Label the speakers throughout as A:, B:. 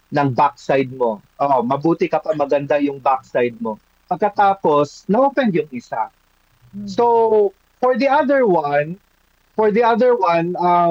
A: ng backside mo. Oh, mabuti ka pa maganda yung backside mo. Pagkatapos, na-offend yung isa. So, for the other one, for the other one,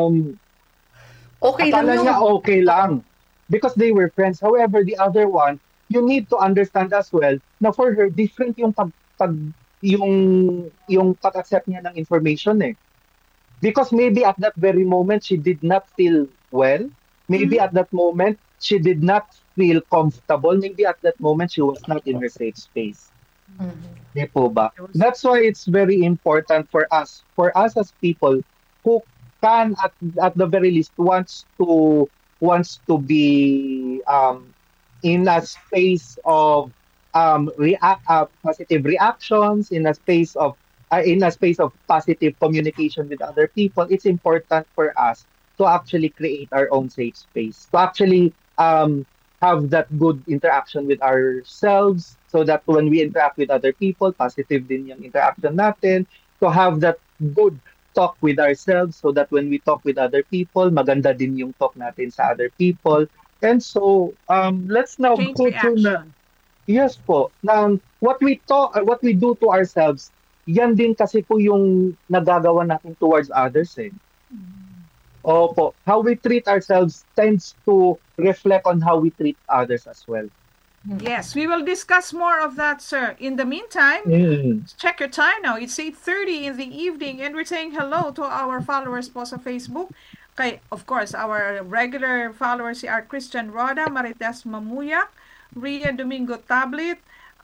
B: Okay lang
A: akala
B: yun.
A: niya okay lang because they were friends. However, the other one, you need to understand as well na for her, different yung yung pag-accept niya ng information eh. Because maybe at that very moment, she did not feel well. Maybe
B: Mhm.
A: at that moment, she did not feel comfortable. Maybe at that moment, she was not in her safe space. Di po ba? That's why it's very important for us as people who can at the very least wants to be in a space of positive reactions, in a space of positive communication with other people. It's important for us to actually create our own safe space, to actually have that good interaction with ourselves so that when we interact with other people, positive din yung interaction natin, to have that good talk with ourselves so that when we talk with other people, maganda din yung talk natin sa other people. And so, let's now
C: Chain
A: go to na,
C: reaction.
A: yes po, na what we do to ourselves, yan din kasi po yung nagagawa natin towards others eh. Opo, how we treat ourselves tends to reflect on how we treat others as well.
C: Yes, we will discuss more of that, sir. In the meantime,
A: Mm.
C: check your time now. It's 8:30 in the evening and we're saying hello to our followers po sa Facebook. Kay, of course, our regular followers si are Christian Roda, Marites Mamuyak, Ria Domingo Tablet,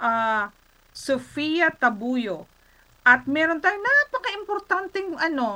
C: Sofia Tabuyo. At meron tayong napaka-importanting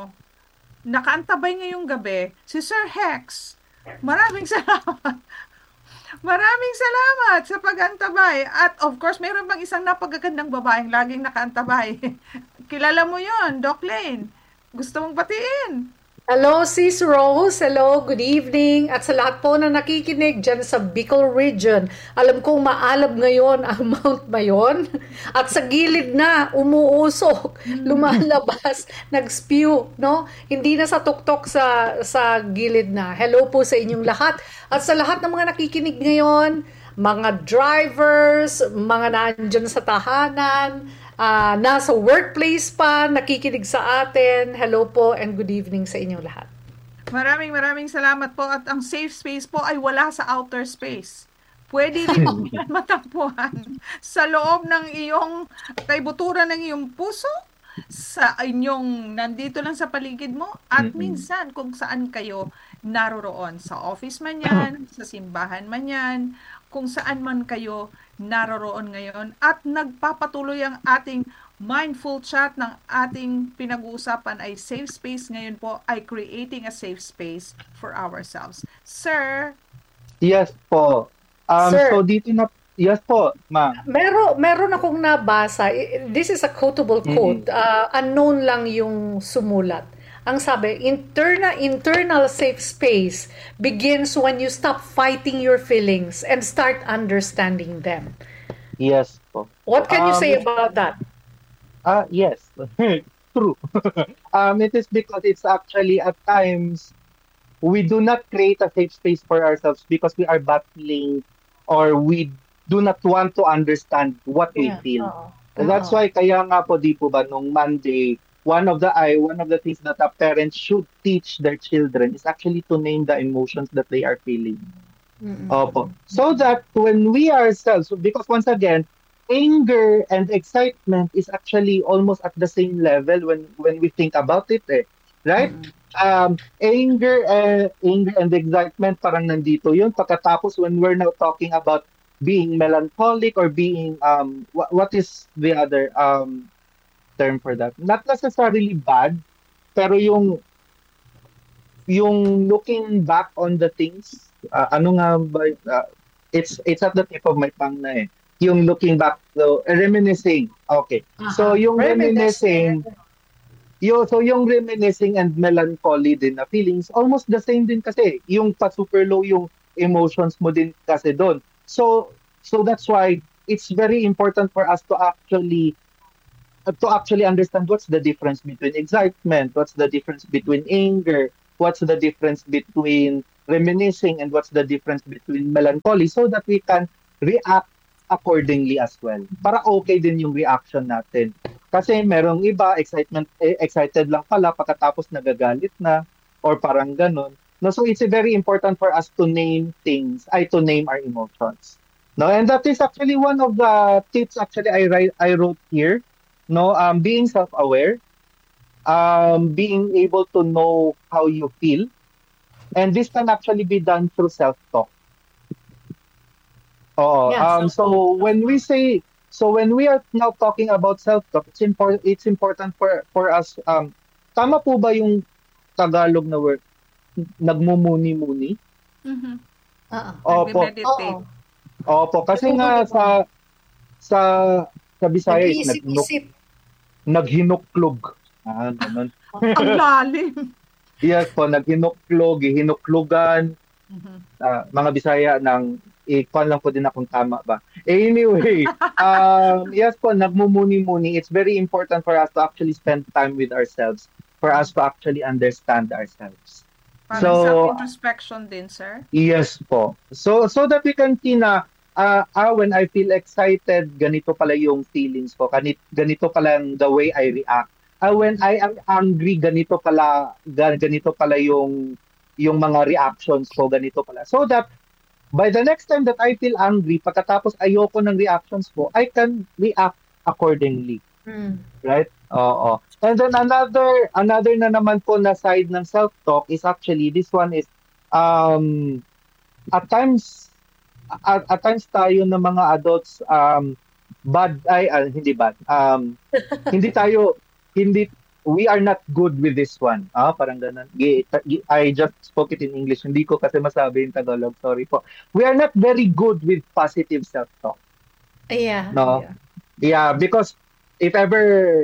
C: nakaantabay ngayong gabi, si Sir Hex. Maraming salamat. Maraming salamat sa pag-antabay. At of course, meron bang isang napagagandang babaeng laging nakaantabay. Kilala mo yon, Doc Lane. Gusto mong batiin?
B: Hello, Sis Rose. Hello, good evening. At sa lahat po na nakikinig dyan sa Bicol Region, alam kong maalab ngayon ang Mount Mayon. At sa gilid na, umuusok, lumalabas, nag-spew, no? Hindi na sa tuktok sa gilid na. Hello po sa inyong lahat. At sa lahat ng mga nakikinig ngayon, mga drivers, mga nandyan sa tahanan, nasa workplace pa, nakikinig sa atin. Hello po and good evening sa inyong lahat.
C: Maraming salamat po at ang safe space po ay wala sa outer space. Pwede rin po yan matagpuan sa loob ng iyong kaibuturan ng iyong puso, sa inyong nandito lang sa paligid mo at minsan kung saan kayo naroroon. Sa office man yan, sa simbahan man yan, kung saan man kayo naroroon ngayon at nagpapatuloy ang ating mindful chat ng ating pinag-uusapan ay safe space ngayon po ay creating a safe space for ourselves. Sir?
A: Yes po.
B: Sir,
A: So dito na, yes po, ma'am.
B: meron akong nabasa. This is a quotable quote. Unknown lang yung sumulat. Ang sabi, internal safe space begins when you stop fighting your feelings and start understanding them.
A: Yes po.
B: What can you say about that?
A: Yes. True. It is because it's actually at times we do not create a safe space for ourselves because we are battling or we do not want to understand what we
B: Yeah.
A: feel.
B: Oo.
A: And that's why kaya nga po di po ba nung Monday, one of the things that a parent should teach their children is actually to name the emotions that they are feeling. Opo. So that when we ourselves, because once again, anger and excitement is actually almost at the same level when we think about it, eh. Right? Anger and excitement parang nandito yun. Pagkatapos when we're now talking about being melancholic or being what is the other term for that? Not necessarily bad, pero yung looking back on the things, ano nga ba, it's at the tip of my tongue na eh. Yung looking back, so reminiscing. Okay. So yung reminiscing, yung reminiscing and melancholy din na feelings, almost the same din kasi. Yung pa-super low yung emotions mo din kasi doon. So that's why it's very important for us to actually understand what's the difference between excitement, what's the difference between anger, what's the difference between reminiscing and what's the difference between melancholy so that we can react accordingly as well. Para okay din yung reaction natin. Kasi merong iba, excited lang pala, pagkatapos nagagalit na, or parang ganon. No, so it's very important for us to name things, to name our emotions. No, and that is actually one of the tips actually I wrote here. No, being self-aware, being able to know how you feel, and this can actually be done through self-talk. Oh,
B: Yeah,
A: so when we are now talking about self-talk, it's important for us. Tama po ba yung Tagalog na word, nagmumuni-muni?
C: Mhm.
B: Oo.
A: Opo,
C: Nagme-meditate.
A: opo, kasi nga sa sa Bisaya is
B: Nag-iisip-isip.
A: naghinuklog. Ganun.
C: Ang lalim.
A: Yes po, naghinuklog, hinuklugan,
C: Mhm.
A: mga Bisaya ng ikuan lang po din akong tama ba. Anyway, yes po, nagmumuni-muni. It's very important for us to actually spend time with ourselves, for us to actually understand ourselves.
C: Parang
A: So,
C: self-introspection din, sir.
A: yes po. So that we can see na when I feel excited, ganito pala yung feelings ko. Ganito pala the way I react. When I am angry, ganito pala yung mga reactions ko, ganito pala. So that by the next time that I feel angry, pagkatapos ayoko ng reactions ko, I can react accordingly.
B: Mm.
A: Right? Oo. And then another na naman po na side ng self-talk is actually, this one is, at times, at times tayo ng mga adults, hindi bad, hindi tayo, hindi, we are not good with this one. Parang ganun. I just spoke it in English. Hindi ko kasi masabi in Tagalog. Sorry po. We are not very good with positive self-talk.
B: Yeah.
A: No? Yeah, because if ever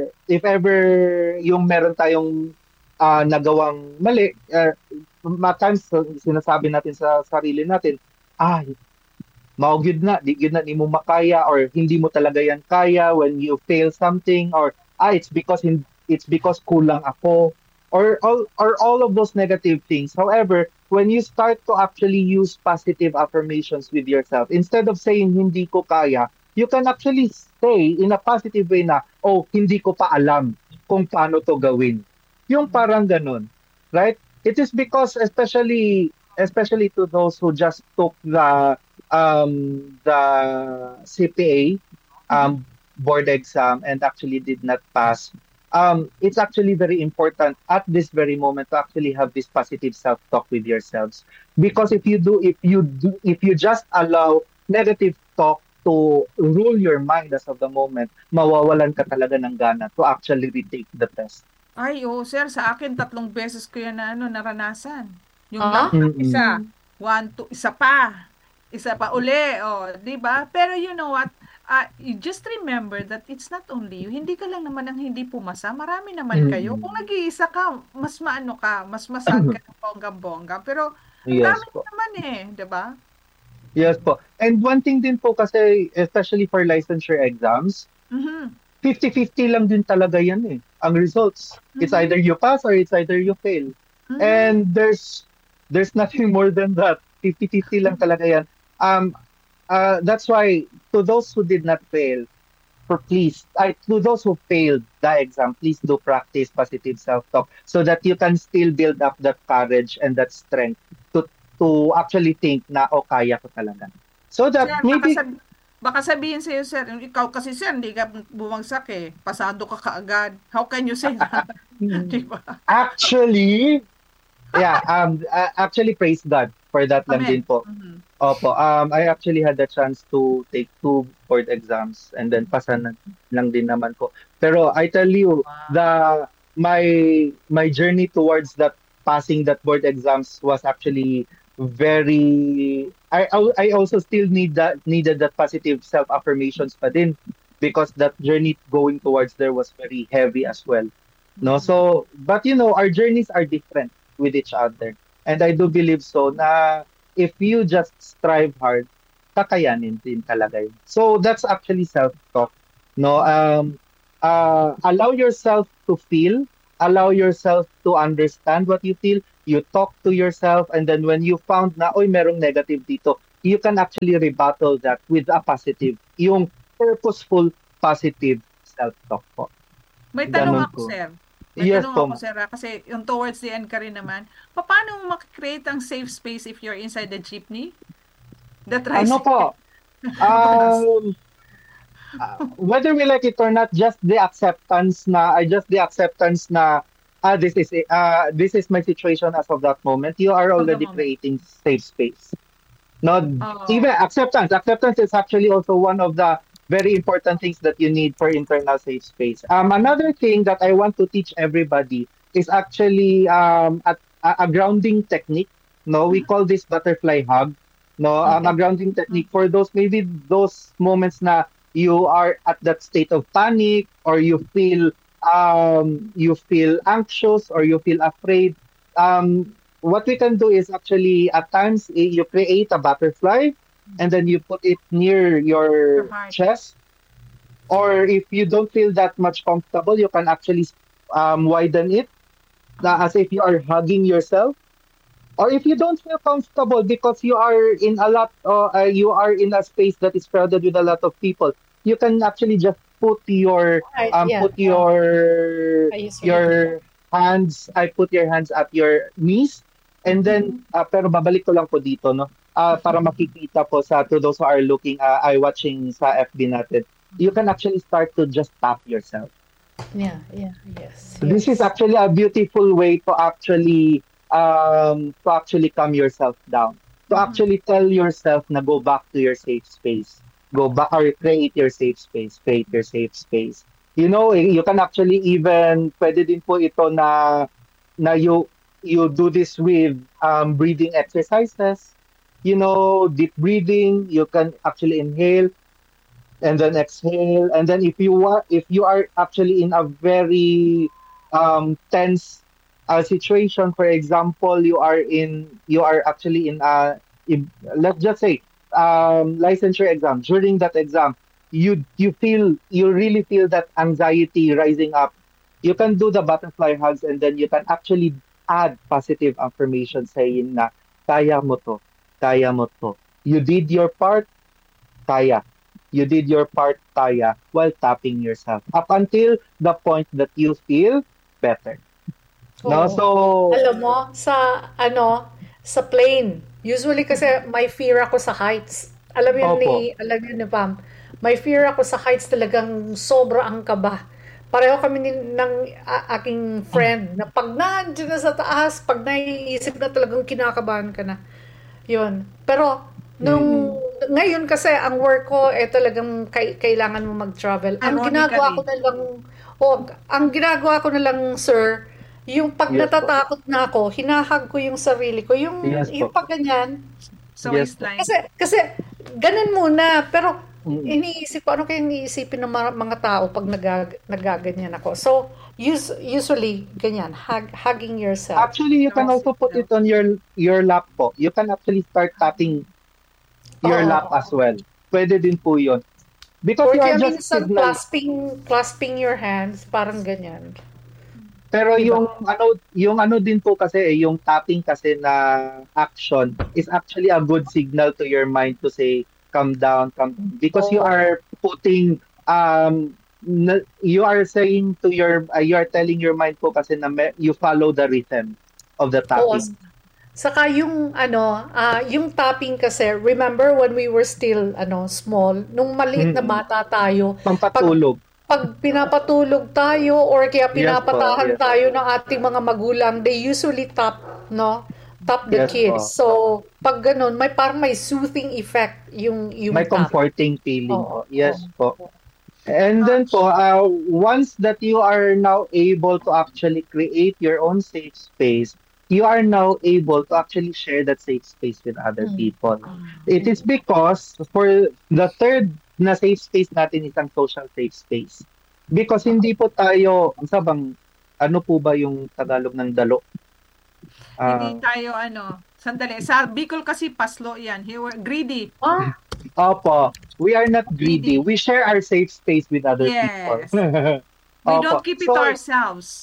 A: yung meron tayong nagawang mali, times sinasabi natin sa sarili natin, maugid na, di mo makaya, or hindi mo talaga yan kaya when you fail something, or it's because kulang ako, or all of those negative things. However, when you start to actually use positive affirmations with yourself, instead of saying hindi ko kaya, you can actually say in a positive way na, hindi ko pa alam kung paano to gawin. Yung parang ganun, right? It is because especially to those who just took the CPA board exam and actually did not pass. It's actually very important at this very moment to actually have this positive self-talk with yourselves, because if you just allow negative talk to rule your mind as of the moment, mawawalan ka talaga ng gana to actually retake the test.
C: Ay, sir, sa akin 3 beses ko yan na naranasan. Yung
A: Mm-mm.
C: isa pa uli, di ba? Pero you know what? You just remember that it's not only you. Hindi ka lang naman ang hindi pumasa. Marami naman kayo. Kung nag-iisa ka, mas masag ka ng bonggang-bongga. Pero
A: Yes
C: dami
A: po.
C: naman di ba?
A: Yes po. And one thing din po kasi, especially for licensure exams,
C: Mhm.
A: 50-50 lang din talaga yan ang results. It's either you pass or it's either you fail.
C: Mhm.
A: And there's nothing more than that. 50-50 lang talaga yan. That's why to those who did not fail, to those who failed the exam, please do practice positive self-talk so that you can still build up that courage and that strength to actually think na kaya ko talaga. So that
C: Sir,
A: maybe
C: baka sabihin sa'yo, sir, ikaw kasi, sir, hindi ka bumagsak pasado ka kaagad. How can you say that? Di ba?
A: actually, actually praise God for that lang din
C: Amen.
A: po.
C: Mhm.
A: Opo, I actually had the chance to take 2 board exams and then pasan lang din naman po. Pero I tell you, my journey towards that passing that board exams was actually very. I also still needed that positive self affirmations pa din, because that journey going towards there was very heavy as well. No, so but our journeys are different with each other, and I do believe so na if you just strive hard, kakayanin din talaga yun. So that's actually self-talk. No, allow yourself to feel, allow yourself to understand what you feel, you talk to yourself, and then when you found na, oy, merong negative dito, you can actually rebuttal that with a positive, yung purposeful, positive self-talk po.
C: May tanong
A: Ganon
C: ako,
A: po.
C: sir.
A: Yes
C: Tanong
A: po.
C: ako, sir, kasi yung towards the end ka rin naman, paano mo makikreate ang safe space if you're inside the jeepney? The
A: Ano
C: tricycle?
A: po? Um, whether we like it or not, just the acceptance na this is my situation as of that moment. You are
C: Of the
A: already
C: moment.
A: creating safe space. Not
C: Oh.
A: even acceptance. Acceptance is actually also one of the very important things that you need for internal safe space. Another thing that I want to teach everybody is actually a grounding technique. No, we call this butterfly hug. No, a grounding technique for those moments na you are at that state of panic, or you feel anxious, or you feel afraid. What we can do is actually at times you create a butterfly, and then you put it near
C: Your
A: your
C: heart.
A: chest. Or if you don't feel that much comfortable, you can actually widen it as if you are hugging yourself. Or if you don't feel comfortable because you are in a space that is crowded with a lot of people, you can actually just
B: Yeah.
A: put your
B: I usually do that.
A: your I put your hands at your knees, and then pero babalik ko lang po dito, no, para makikita po to those who are looking watching sa FB natin. You can actually start to just tap yourself.
B: Yeah. Yes.
A: This is actually a beautiful way to actually calm yourself down. To actually tell yourself na go back to your safe space. Go back, or create your safe space. Create your safe space. You know, you can actually even pwede din po ito na you do this with breathing exercises. You know, deep breathing. You can actually inhale and then exhale, and then if you are actually in a very tense situation, for example, you are actually let's just say licensure exam. During that exam, you really feel that anxiety rising up. You can do the butterfly hugs, and then you can actually add positive affirmation saying na kaya mo to, kaya mo to, you did your part, kaya. You did your part, kaya, while tapping yourself up until the point that you feel better. No,
B: Oo.
A: so
B: Alam mo, sa plane, usually kasi may fear ako sa heights.
A: opo.
B: Alam yun ni Pam. May fear ako sa heights, talagang sobra ang kaba. Pareho kami ng aking friend na pag nandiyan na sa taas, pag naiisip na talagang kinakabahan ka na. Yun. Pero, ngayon kasi ang work ko talagang kailangan mo mag-travel. Ang ginagawa ko na lang, sir, yung pag
A: Yes po.
B: natatakot na ako, hinahag ko yung sarili ko.
A: Yes po.
B: Yung pag ganyan.
C: Sa
A: Yes.
C: waistline.
B: Kasi ganun muna. Pero
A: Mm.
B: iniisip ko, ano kaya iniisipin ng mga tao pag nagaganyan ako. So, usually, ganyan, hugging yourself.
A: Actually, you can also put it on your lap po. You can actually start tapping your
B: Oo.
A: lap as well. Pwede din po yun. Because
B: Or
A: you
B: kaya
A: are just
B: minsan
A: signal.
B: clasping your hands, parang ganyan.
A: Pero
B: Diba?
A: yung ano din po kasi, yung tapping kasi na action is actually a good signal to your mind to say, calm down, because you
B: Oo.
A: are putting, you are saying to you are telling your mind po kasi na you follow the rhythm of the
B: Oo.
A: tapping.
B: Saka yung yung tapping kasi, remember when we were still small, nung maliit na bata tayo,
A: Pampatulog.
B: pag pinapatulog tayo or kaya
A: Yes po,
B: pinapatahan
A: yes.
B: tayo ng ating mga magulang, they usually tap the
A: Yes
B: kids.
A: po.
B: So, pag ganun, parang may soothing effect yung
A: May
B: tap.
A: comforting feeling
B: Oo,
A: po. Yes
B: oo.
A: po. And then po, once that you are now able to actually create your own safe space, you are now able to actually share that safe space with other people. It is because for the third na safe space natin is ang social safe space. Because hindi po tayo, ano po ba yung Tagalog ng dalo?
C: Hindi tayo sandali. Sa Bicol kasi paslo yan. Greedy.
A: Opo, we are not greedy. We share our safe space with other people.
C: Yes. We don't keep it to ourselves.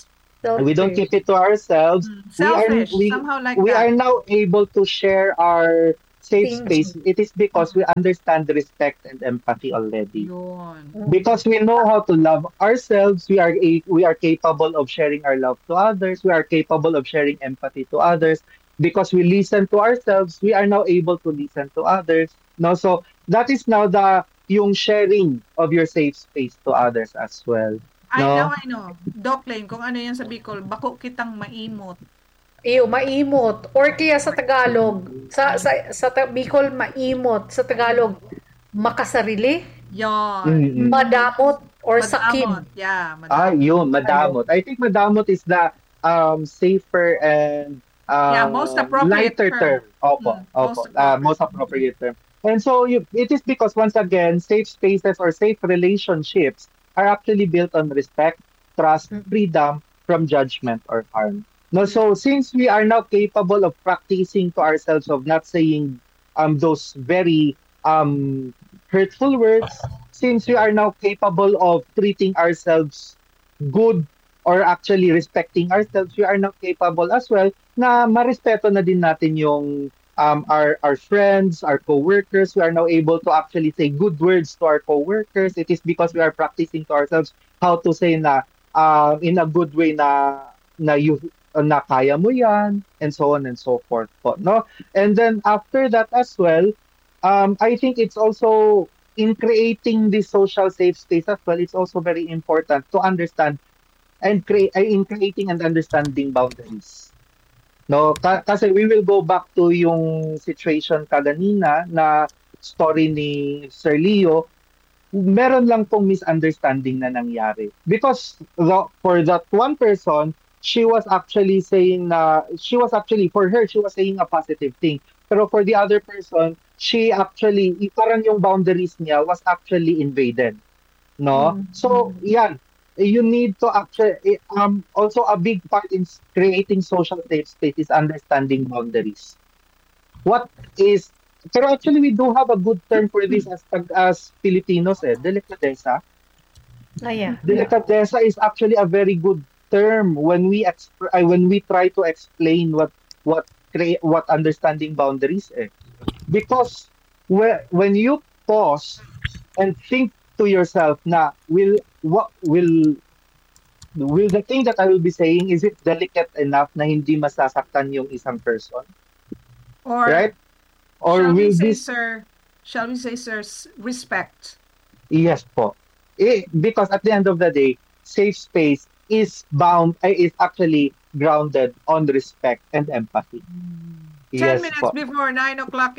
A: We don't
B: Okay.
A: keep it to ourselves. We are
C: Selfish,
A: we
C: somehow like
A: we are
C: that.
A: now able to share our safe space.
B: Thinking.
A: It is because we
C: Mm,
A: understand respect and empathy already.
C: Yun.
B: Mm.
A: Because we know how to love ourselves, we are capable of sharing our love to others. We are capable of sharing empathy to others. Because we listen to ourselves, we are now able to listen to others. No, so that is now the yung sharing of your safe space to others as well.
C: Now
A: No.
C: I know. Doc Lane, kung ano yan sa Bicol, bako kitang maimot.
B: Iyo, maimot. Or kaya sa Tagalog, Bicol, maimot. Sa Tagalog, makasarili,
C: Yon.
A: Mm-mm.
B: madamot, or sakit.
C: Madamot. Yeah,
A: Ah,
C: madamot.
A: yun,
B: Ayun.
A: madamot. I think madamot is the safer and
C: Yeah, most appropriate
A: lighter
C: term.
A: term. Opo,
C: Most
A: opo,
C: appropriate.
A: most appropriate term. And so it is because once again, safe spaces or safe relationships are actually built on respect, trust,
B: Mm.
A: freedom from judgment or harm. No, so since we are now capable of practicing to ourselves of not saying those very hurtful words, since we are now capable of treating ourselves good or actually respecting ourselves, we are now capable as well na marespeto na din natin yung our friends, our coworkers. We are now able to actually say good words to our coworkers. It is because we are practicing to ourselves how to say na in a good way na kaya mo yan and so on and so forth po, no? And then after that as well, I think it's also in creating this social safe space as well, it's also very important to understand and in creating and understanding boundaries. No, kasi we will go back to yung situation kaganina na story ni Sir Leo, meron lang pong misunderstanding na nangyari. Because for that one person, she was actually saying for her, she was saying a positive thing. Pero for the other person, she actually, parang yung boundaries niya was actually invaded. No? So,
B: Mm.
A: yan. You need to actually, also a big part in creating social safe space is understanding boundaries. What is, pero actually we do have a good term for this as Filipinos delicadeza.
B: Ah, yeah.
A: Delicadeza is actually a very good term when when we try to explain what understanding boundaries because when you pause and think to yourself na what will the thing that I will be saying, is it delicate enough na hindi masasaktan yung isang person,
C: Or
A: right? Or will this
C: shall we say, sir, respect.
A: Yes po. Because at the end of the day, safe space is actually grounded on respect and empathy.
C: 10
A: Yes
C: minutes
A: po.
C: before 9 o'clock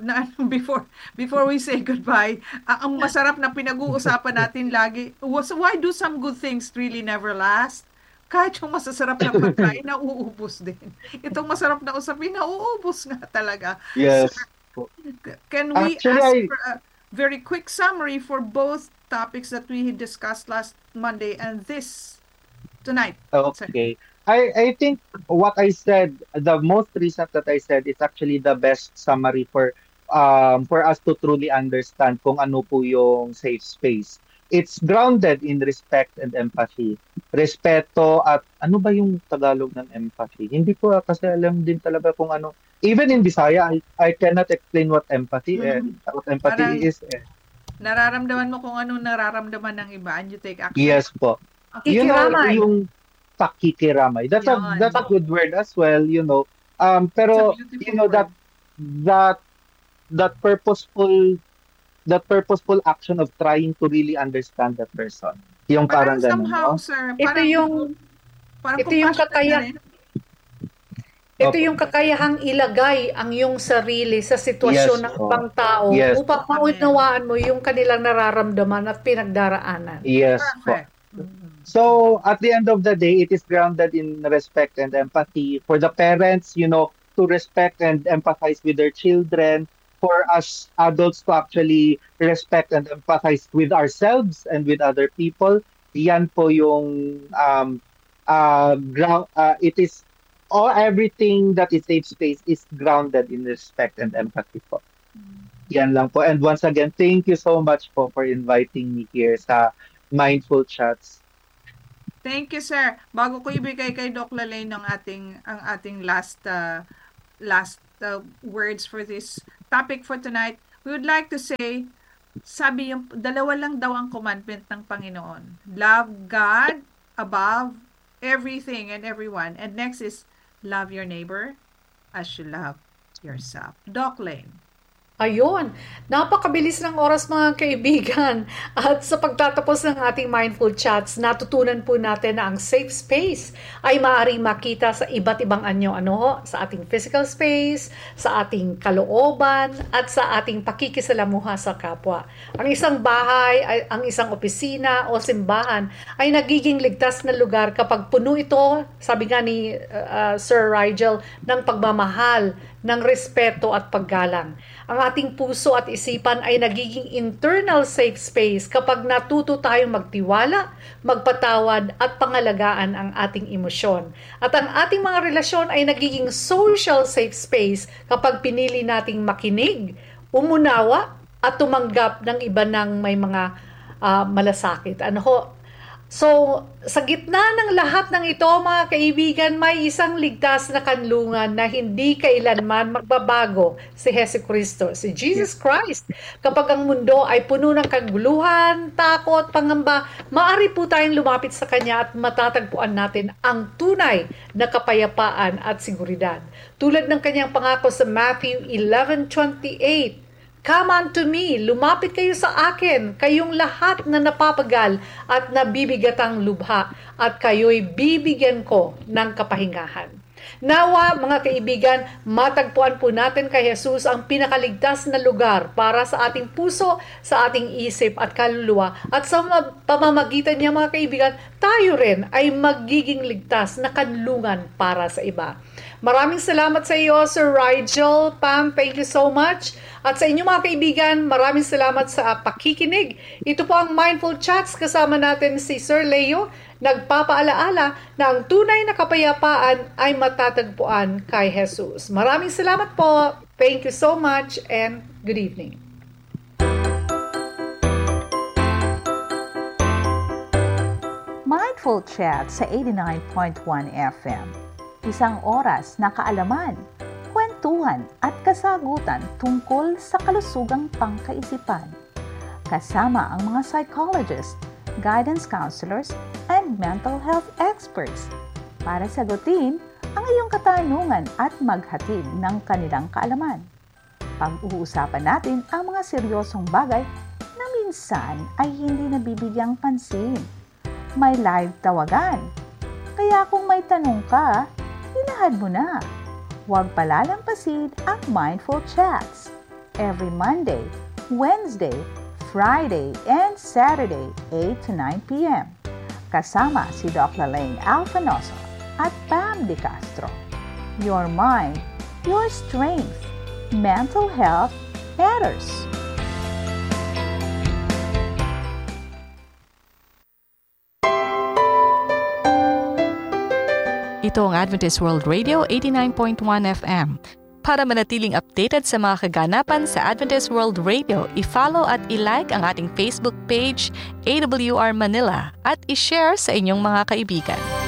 C: before we say goodbye, ang masarap na pinag-uusapan natin lagi was why do some good things really never last? Kahit yung masasarap na pagkain, nauubos din. Itong masarap na usapin, nauubos nga talaga. Sir,
A: Yes po.
C: can we ask
A: Actually,
C: for a very quick summary for both topics that we discussed last Monday and this tonight, sir?
A: okay. I think what I said, the most recent that I said is actually the best summary for us to truly understand kung ano po yung safe space. It's grounded in respect and empathy. Respeto at ano ba yung Tagalog ng empathy? Hindi ko kasi alam din talaga kung ano. Even in Bisaya, I cannot explain what empathy what empathy
C: Parang
A: is
C: nararamdaman mo kung anong nararamdaman ng iba and you take action.
A: Yes po.
C: Okay.
B: Kikiramay.
A: Yung pakikiramay. That's
C: Yun.
A: a good word as well, you know.
C: It's a
A: Pero
C: beautiful word.
A: that that purposeful that purposeful action of trying to really understand that person. Yung
C: Parang
A: parang ganun,
C: somehow,
A: no?
C: sir,
B: Ito
C: parang
B: yung
C: compassionate na rin.
B: Ito
A: Opo.
B: yung kakayahang ilagay ang iyong sarili sa sitwasyon
A: Yes
B: ng
A: po.
B: ibang tao
A: Yes
B: upang maunawaan mo yung kanilang nararamdaman at pinagdaraanan.
A: Yes po.
C: Perfect.
A: So, at the end of the day, it is grounded in respect and empathy. For the parents, you know, to respect and empathize with their children. For us adults to actually respect and empathize with ourselves and with other people. Yan po yung it is everything that is safe space is grounded in respect and empathy po. Yan lang po. And once again, thank you so much po for inviting me here sa Mindful Chats.
C: Thank you, sir. Bago ko ibigay kay Doc Lalay ang ating last words for this topic for tonight, we would like to say, sabi yung dalawa lang daw ang commandment ng Panginoon. Love God above everything and everyone. And next is love your neighbor as you love yourself. Doc Lane.
B: Ayun, napakabilis ng oras mga kaibigan. At sa pagtatapos ng ating Mindful Chats, natutunan po natin na ang safe space ay maaaring makita sa iba't ibang anyo. Sa ating physical space, sa ating kalooban, at sa ating pakikisalamuha sa kapwa. Ang isang bahay, ang isang opisina o simbahan ay nagiging ligtas na lugar kapag puno ito, sabi nga ni Sir Rigel, ng pagmamahal, ng respeto at paggalang. Ang ating puso at isipan ay nagiging internal safe space kapag natuto tayong magtiwala, magpatawad at pangalagaan ang ating emosyon. At ang ating mga relasyon ay nagiging social safe space kapag pinili nating makinig, umunawa at tumanggap ng iba ng may mga malasakit. So, sa gitna ng lahat ng ito, mga kaibigan, may isang ligtas na kanlungan na hindi kailanman magbabago, si Jesucristo, si Jesus Christ. Kapag ang mundo ay puno ng kaguluhan, takot, pangamba, maaari po tayong lumapit sa Kanya at matatagpuan natin ang tunay na kapayapaan at seguridad. Tulad ng Kanyang pangako sa Matthew 11:28, "Come unto me, lumapit kayo sa akin, kayong lahat na napapagal at nabibigatang lubha, at kayo'y bibigyan ko ng kapahingahan." Nawa, mga kaibigan, matagpuan po natin kay Jesus ang pinakaligtas na lugar para sa ating puso, sa ating isip at kaluluwa. At sa pamamagitan niya, mga kaibigan, tayo rin ay magiging ligtas na kanlungan para sa iba. Maraming salamat sa iyo, Sir Rigel. Pam, thank you so much. At sa inyo, mga kaibigan, maraming salamat sa pakikinig. Ito po ang Mindful Chats. Kasama natin si Sir Leo, nagpapaalaala na ang tunay na kapayapaan ay matatagpuan kay Jesus. Maraming salamat po. Thank you so much and good evening.
D: Mindful Chat sa 89.1 FM. Isang oras na kaalaman, kwentuhan at kasagutan tungkol sa kalusugang pangkaisipan. Kasama ang mga psychologists, guidance counselors, and mental health experts para sagutin ang iyong katanungan at maghatid ng kanilang kaalaman. Pag-uusapan natin ang mga seryosong bagay na minsan ay hindi nabibigyang pansin. May live tawagan. Kaya kung may tanong ka, ilahad mo na. Huwag palalampasin ang Mindful Chats. Every Monday, Wednesday, Friday, and Saturday, 8 to 9 p.m. Kasama si Doc Lalane Alfanoso at Pam De Castro. Your mind, your strength. Mental health matters.
E: Ito ang Adventist World Radio 89.1 FM. Para manatiling updated sa mga kaganapan sa Adventist World Radio, i-follow at i-like ang ating Facebook page, AWR Manila, at i-share sa inyong mga kaibigan.